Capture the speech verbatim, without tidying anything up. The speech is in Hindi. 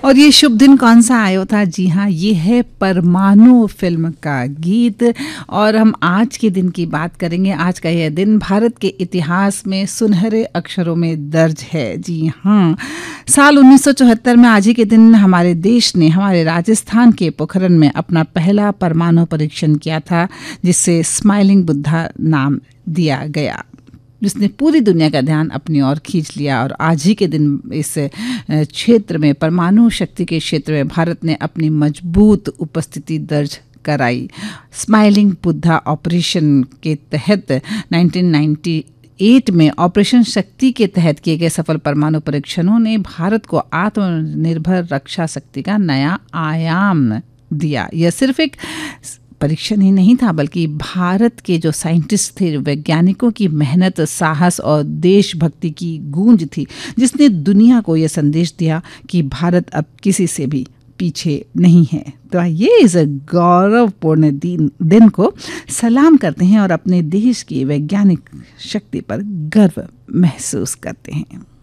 और ये शुभ दिन कौन सा आया था? जी हाँ, ये है परमाणु फिल्म का गीत। और हम आज के दिन की बात करेंगे। आज का यह दिन भारत के इतिहास में सुनहरे अक्षरों में दर्ज है। जी हाँ, साल उन्नीस सौ चौहत्तर में आज ही के दिन हमारे देश ने हमारे राजस्थान के पोखरण में अपना पहला परमाणु परीक्षण किया था, जिससे स्माइलिंग बुद्धा नाम दिया गया, जिसने पूरी दुनिया का ध्यान अपनी ओर खींच लिया। और आज ही के दिन इस क्षेत्र में, परमाणु शक्ति के क्षेत्र में, भारत ने अपनी मजबूत उपस्थिति दर्ज कराई। स्माइलिंग बुद्धा ऑपरेशन के तहत उन्नीस सौ अट्ठानवे में ऑपरेशन शक्ति के तहत किए गए सफल परमाणु परीक्षणों ने भारत को आत्मनिर्भर रक्षा शक्ति का नया आयाम दिया। यह सिर्फ एक परीक्षण ही नहीं था, बल्कि भारत के जो साइंटिस्ट थे, वैज्ञानिकों की मेहनत, साहस और देशभक्ति की गूंज थी, जिसने दुनिया को यह संदेश दिया कि भारत अब किसी से भी पीछे नहीं है। तो आइए इस गौरवपूर्ण दिन दिन को सलाम करते हैं और अपने देश की वैज्ञानिक शक्ति पर गर्व महसूस करते हैं।